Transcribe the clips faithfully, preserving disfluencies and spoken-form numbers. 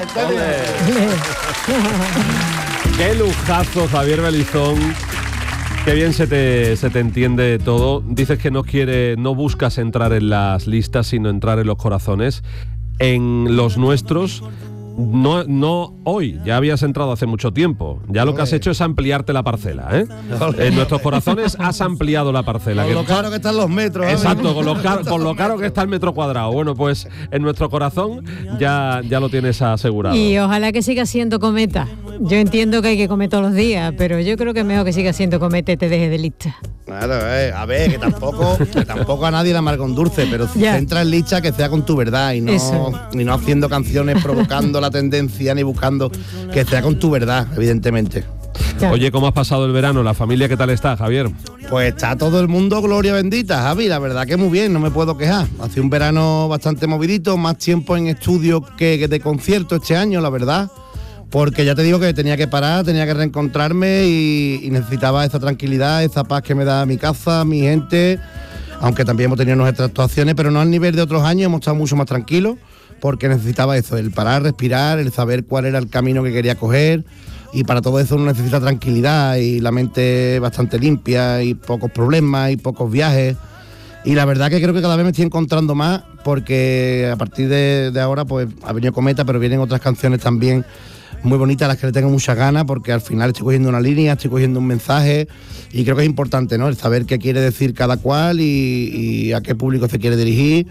Qué lujazo, Javier Belizón. Qué bien se te, se te entiende todo. Dices que no quiere, no buscas entrar en las listas, sino entrar en los corazones. En los nuestros, no, no hoy, ya habías entrado hace mucho tiempo. Ya lo que has hecho es ampliarte la parcela, ¿eh? En nuestros corazones has ampliado la parcela. Con lo caro que están los metros. Exacto, con lo, caro, con lo caro que está el metro cuadrado. Bueno, pues en nuestro corazón ya, ya lo tienes asegurado. Y ojalá que siga siendo Cometa. Yo entiendo que hay que comer todos los días, pero yo creo que es mejor que siga siendo Cometa y te deje de lista. Claro, eh, a ver, que tampoco, que tampoco a nadie le amarga un dulce, pero si Ya. entra en lista que sea con tu verdad y no, Eso. y no haciendo canciones provocando la tendencia ni buscando, que sea con tu verdad, evidentemente. Ya. Oye, ¿cómo has pasado el verano? ¿La familia qué tal está, Javier? Pues está todo el mundo gloria bendita, Javi, la verdad que muy bien, no me puedo quejar. Ha sido un verano bastante movidito, más tiempo en estudio que, que de concierto este año, la verdad. Porque ya te digo que tenía que parar, tenía que reencontrarme y, y necesitaba esa tranquilidad, esa paz que me da mi casa, mi gente, aunque también hemos tenido nuestras actuaciones, pero no al nivel de otros años, hemos estado mucho más tranquilos, porque necesitaba eso, el parar, respirar, el saber cuál era el camino que quería coger, y para todo eso uno necesita tranquilidad y la mente bastante limpia y pocos problemas y pocos viajes. Y la verdad que creo que cada vez me estoy encontrando más, porque a partir de, de ahora pues ha venido Cometa, pero vienen otras canciones también muy bonitas, a las que le tengo muchas ganas, porque al final estoy cogiendo una línea, estoy cogiendo un mensaje, y creo que es importante, ¿no?, el saber qué quiere decir cada cual y, y a qué público se quiere dirigir.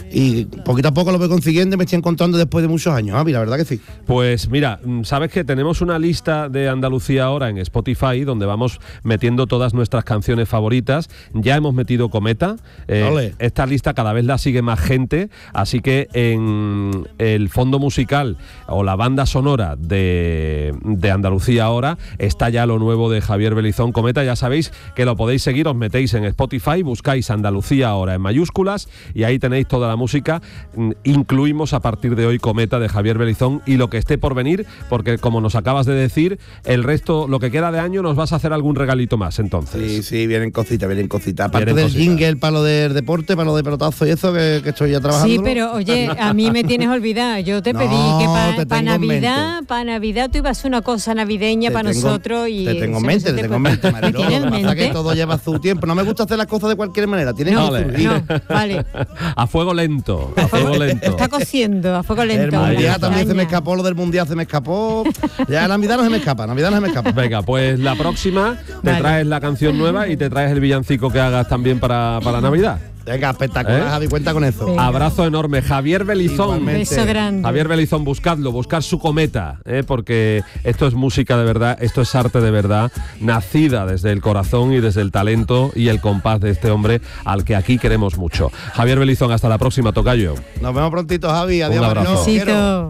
Y poquito a poco lo voy consiguiendo y me estoy encontrando después de muchos años, Javi, la verdad que sí. Pues mira, sabes que tenemos una lista de Andalucía ahora en Spotify donde vamos metiendo todas nuestras canciones favoritas. Ya hemos metido Cometa. Eh, esta lista cada vez la sigue más gente, así que en el fondo musical o la banda sonora de, de Andalucía ahora está ya lo nuevo de Javier Belizón, Cometa. Ya sabéis que lo podéis seguir, os metéis en Spotify, buscáis Andalucía ahora en mayúsculas y ahí tenéis toda la música. Incluimos a partir de hoy Cometa de Javier Belizón y lo que esté por venir, porque como nos acabas de decir, el resto, lo que queda de año, nos vas a hacer algún regalito más, entonces. Sí, sí, vienen cositas, vienen cositas. Aparte Vienen del cositas. jingle para lo del deporte, para lo de pelotazo y eso, que, que estoy ya trabajando. Sí, pero oye, a mí me tienes olvidada. Yo te No, pedí que para te pa tengo en Navidad, mente. para Navidad tú ibas a hacer una cosa navideña Te para tengo- nosotros y Te tengo en eso no mente, se te te tengo en puede- mente, Mariló. ¿Me tienes Lo en que pasa es que mente? todo lleva su tiempo. No me gusta hacer las cosas de cualquier manera. Tienen No, que fluir. no, vale. A fuego lento, a fuego lento. Está cociendo a fuego lento. El la mundial también se me lasaña. escapó, lo del mundial se me escapó. Ya Navidad no se me escapa, Navidad no se me escapa. Venga, pues la próxima te Vale. traes la canción nueva y te traes el villancico que hagas también para, para Navidad. Venga, espectacular, ¿Eh? Javi, cuenta con eso. Venga. Abrazo enorme. Javier Belizón. Igualmente. Beso grande. Javier Belizón, buscadlo, buscar su Cometa, ¿eh? Porque esto es música de verdad, esto es arte de verdad, nacida desde el corazón y desde el talento y el compás de este hombre al que aquí queremos mucho. Javier Belizón, hasta la próxima, tocayo. Nos vemos prontito, Javi. Adiós, Un abrazo. Mariló. Besito.